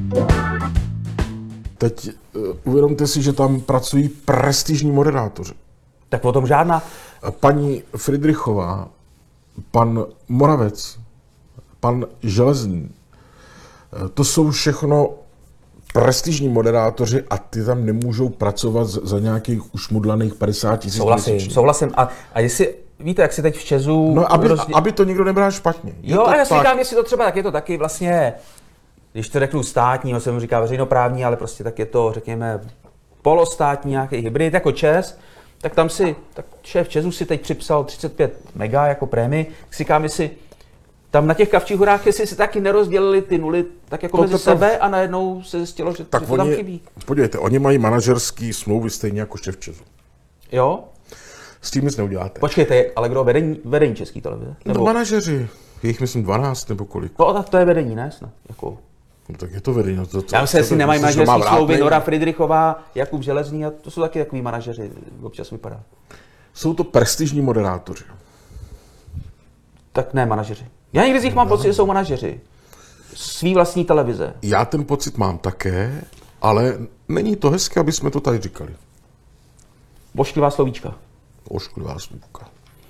Teď uvědomte si, že tam pracují prestižní moderátoři. Tak o tom žádná. Paní Fridrichová, pan Moravec, pan Železný. To jsou všechno prestižní moderátoři a ty tam nemůžou pracovat za nějakých ušmudlaných 50 000 Souhlasím. A jestli, víte, jak si teď v Česu... No, aby to nikdo nebral špatně. Jo, a já si říkám, jestli to třeba, tak je to taky vlastně, když to řeknu státní, no se mu říká veřejnoprávní, ale prostě tak je to, řekněme, polostátní nějaký hybrid jako ČES, tak tam tak šéf ČESu si teď připsal 35 mega jako prémii, tak si říkám, jestli tam na těch Kavčích horách, jestli si taky nerozdělili ty nuly tak jako mezi sebe a najednou se zjistilo, že to tam chybí. Podívejte, oni mají manažerský smlouvy stejně jako šéf ČESu. Jo? S tím nic neuděláte. Počkejte, ale kdo vedení České televize? Nebo manažeři, je jich myslím 12 nebo kolik. No tak to je vedení, ne? Jako... No, tak je to vedení. Já myslím, jestli nemají manažerský smlouvy Nora Fridrichová, Jakub Železný a to jsou taky takový manažeři, občas vypadá. Jsou to prestižní moderátoři. Tak ne manažeři. Já někdy z nich mám pocit, že jsou manažeři. Svý vlastní televize. Já ten pocit mám také, ale není to hezké, aby jsme to tady říkali. Ošklivá slovíčka. Ošklivá slovíčka.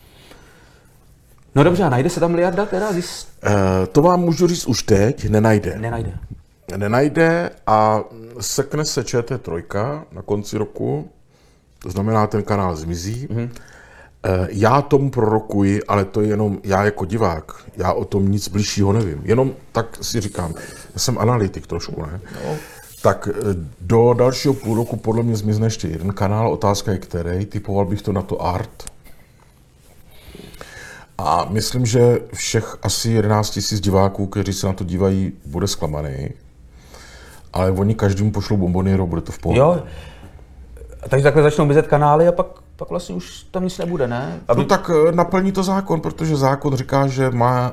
No dobře, a najde se tam miliarda teda? To vám můžu říct už teď, nenajde. Nenajde a sekne se ČT3 na konci roku, to znamená, ten kanál zmizí. Já tomu prorokuji, ale to je jenom já jako divák. Já o tom nic bližšího nevím. Jenom tak si říkám, já jsem analytik trošku, ne? No. Tak do dalšího půl roku podle mě zmizne ještě jeden kanál, otázka je který, typoval bych to na to Art. A myslím, že všech asi 11 000 diváků, kteří se na to dívají, bude zklamaný. Ale oni každému pošlou bonboniéru, bude to v pohodě. Jo, takže takhle začnou mizet kanály a pak vlastně už tam nic nebude, ne? No tak naplní to zákon, protože zákon říká, že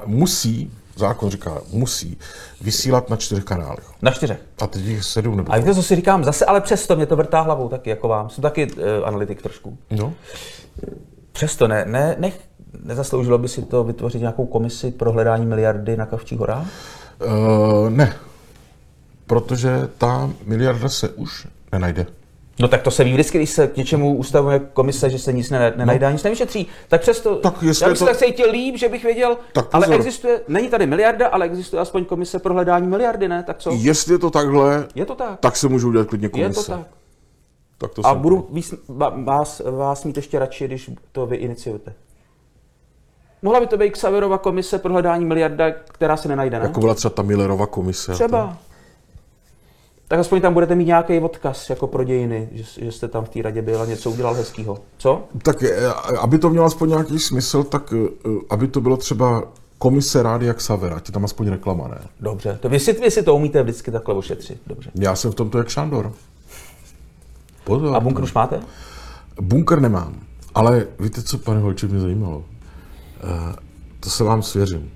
musí vysílat na 4 kanálech. Na 4? A teď jich 7 nebo... A víte, co si říkám? Zase, ale přesto mě to vrtá hlavou taky, jako vám. Jsem taky analytik trošku. No. Přesto nezasloužilo by si to vytvořit nějakou komisi pro hledání miliardy na Kavčích horách? Ne. Protože ta miliarda se už nenajde. No tak to se ví vždycky, když se k něčemu ustavuje komise, že se nic nenajde, nic nevyšetří. Tak přesto, tak já bych se tak cítil líp, že bych věděl, ale existuje, není tady miliarda, ale existuje aspoň komise pro hledání miliardy, ne? Tak co? Jestli je to takhle, je to tak. Tak se můžu udělat klidně komise. Je to tak. Tak to a budu vás mít ještě radši, když to vy iniciujete. Mohla by to být Xaverova komise pro hledání miliarda, která se nenajde, ne? Jako byla třeba ta Millerova komise. Třeba. Tak aspoň tam budete mít nějaký odkaz jako pro dějiny, že jste tam v té radě byl a něco udělal hezkýho. Co? Tak aby to mělo aspoň nějaký smysl, tak aby to bylo třeba komise Rádia Xaver, ať je tam aspoň reklama, ne? Dobře, to vy si to umíte vždycky takhle ošetřit, dobře. Já jsem v tomto jak Šandor. Pozor. A bunkr už máte? Bunkr nemám, ale víte co, pane Holče, mě zajímalo? To se vám svěřím.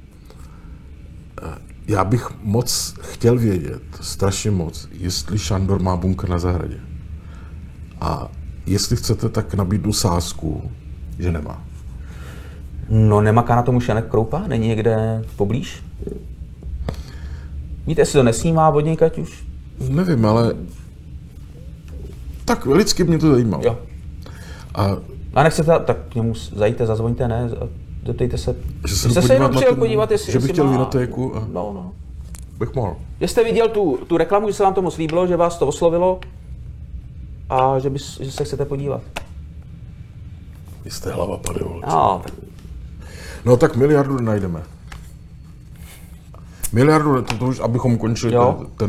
Já bych moc chtěl vědět, strašně moc, jestli Šandor má bunkr na zahradě. A jestli chcete, tak nabídnu sázku, že nemá. No nemaká na tom už Janek Kroupa? Není někde poblíž? Víte, jestli to nesnímá vodníkať už? Nevím, ale tak lidsky mě to zajímalo. Jo. A nechcete, tak k němu zajďte, zazvoňte, ne? Zeptejte se. Že jste se jenom přijel podívat, jestli by chtěl vinotéku a... No. Bych mohl. Jste viděl tu reklamu, že se vám to moc líbilo, že vás to oslovilo a že se chcete podívat. Vy jste hlava, pane Holce. No. Tak miliardu najdeme. Miliardu, to už, abychom končili ten